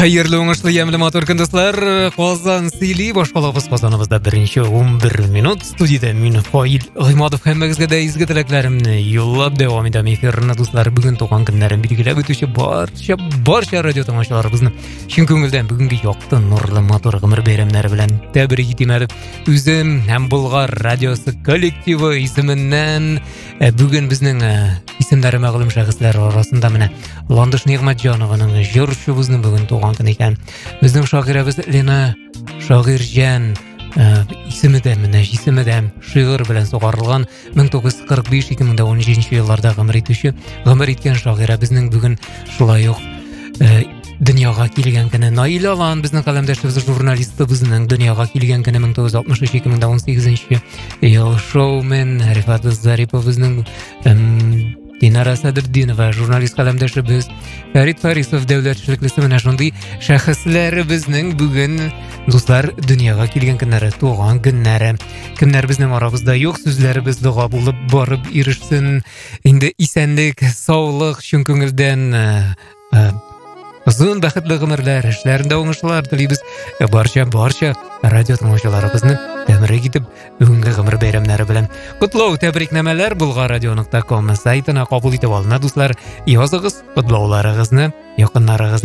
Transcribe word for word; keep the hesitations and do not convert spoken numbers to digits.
Хайырлы оңышлы ямлы матур күн достар. Қазан сейли башқалабыз қазанымызда бірінші он бір минут. Студияда мен Фаил Ғимадов әммәгізге де изгі тілеклерімні юллап дәуам едім эфиріне достар. Бүгін туған күндерін белгілеп өтуші барша барша радио тыңдаушыларыбызны шын көңілден бүгінгі яқты нұрлы матур ғымыр бейремнері білән тәбірік етемеді. Үзім һәм Бұлғар радиосы коллективі исімінен бүгін біздің исемдері мәғлім шәхіслер арасында міне Ландыш Нигматжанованың жыршыбызның бүгін туған күн екен. Біздің шағирабыз Лена Шағиржан исімі де міне исімі де шиғыр білән соғарылған мың тоғыз жүз қырық бес - екі мың он жетінші елларда ғымыр етуші ғымыр еткен шағира біздің бүгін шулай ук дүнияға келген күні. Наил Алан біздің қаламдашыбыз журналисті біздің дүнияға келген күні мың тоғыз жүз алтмыш үш - екі мың он сегізінші ел. Шоумен Рифат Зарипов біздің Динара Садырдинова журналист қаламдашыбыз. Фарид Фарисов дәулетшіліклісі менә шундый шәхесләре безнең бүген дуслар дөньяга килгән көннәре, туган көннәре. Кемнәр безнең арабызда юк, сүзләребез дуга булып барып ирешсен. Инде исәнлек, саулык, чын күңелдән озын бәхетле гомерләр, эшләрендә уңышлар телибез. Барча барча радио тыңлаучыларыбызны тәбрик итеп, бүгенге гомер бәйрәмнәре белән котлау тәбрикнамәләр булган радио нокта ком сайтына кабул итеп алына дуслар. Языгыз котлауларыгызны, якыннарыгызны